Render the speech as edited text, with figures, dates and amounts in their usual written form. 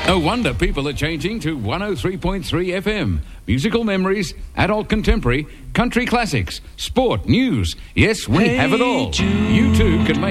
No wonder people are changing to 103.3 FM. Musical memories, adult contemporary, country classics, sport, news. Yes, we have it all. You too can make